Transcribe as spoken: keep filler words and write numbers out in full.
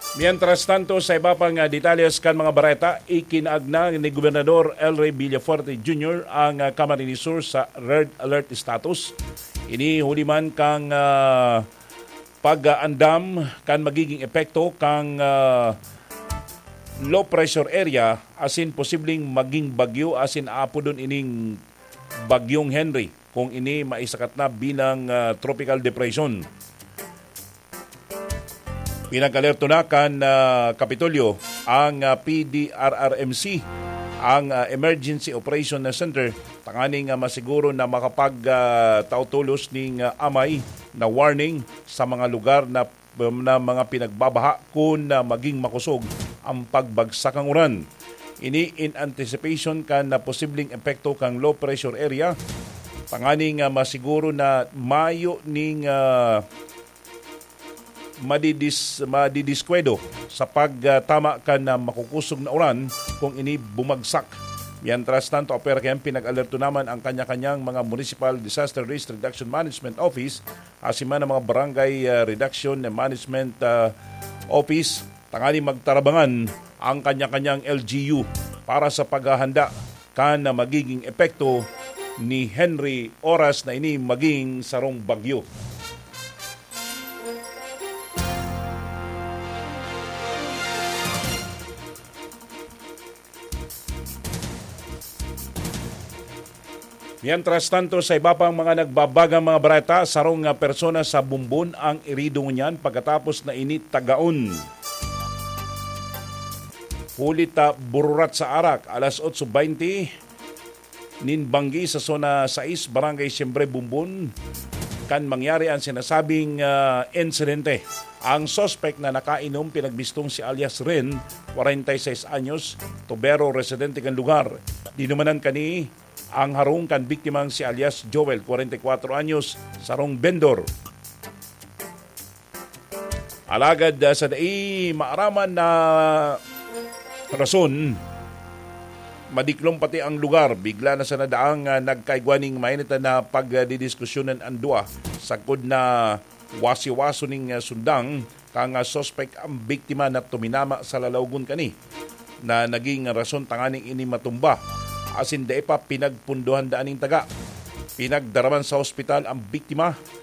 Mientras tanto, sa iba pang uh, detalles kan mga bareta, ikinaagna ni Gobernador El Rey Villafuerte Junior ang uh, Camarines Sur sa Red Alert status. Ini huli man kang uh, pag-andam kan magiging epekto kang uh, low pressure area asin posibleng maging bagyo asin aapo doon ining bagyong Henry kung ini maisakat na bilang uh, tropical depression. Pinag-alerto na kan uh, Kapitolyo ang uh, P D R R M C, ang uh, Emergency Operation Center, tanganing uh, masiguro na makapag-tautulos uh, ning uh, amay na warning sa mga lugar na, na mga pinagbabaha kung uh, maging makusog ang pagbagsak ng uran. Ini in anticipation kan na posibleng epekto kang low pressure area, tanganing uh, masiguro na mayo ning uh, madidis madidiskwado sa pagtama uh, ka na makukusog na uran kung ini bumagsak. Mientras tanto, opera kayang pinag-alerto naman ang kanya-kanyang mga Municipal Disaster Risk Reduction Management Office, asiman ang mga Barangay uh, Reduction Management uh, Office, tangani magtarabangan ang kanya-kanyang L G U para sa paghahanda ka na magiging epekto ni Henry oras na ini maging sarong bagyo. Mientras tanto, sa iba pang mga nagbabagang mga barata, sarong nga persona sa Bumbon ang irido niyan pagkatapos na ini tagaon. Pulita bururat sa Arak, alas otso beinte, ninbanggi sa zona sais, Barangay Siyempre, Bumbon, kan mangyari ang sinasabing uh, insidente. Ang suspect na nakainom pinagbistong si alias Ren, forty-six anyos, tubero residente kan lugar. Dinumanan kani ang harong kan biktimang si alias Joel, forty-four anyos, sarong vendor. Alagad uh, sa dai maaraman na rason, madiklom pati ang lugar. Bigla na sa nadaang uh, nagkaigwaning mainit na pagdidiskusyonan ang dua sagkod na wasi-waso ning uh, sundang kang uh, suspect ang biktima na tuminama sa lalawgon kani na naging rason tanganing ini matumba. Asin da pa pinagpunduhan daaning taga. Pinagdaraman sa ospital ang biktima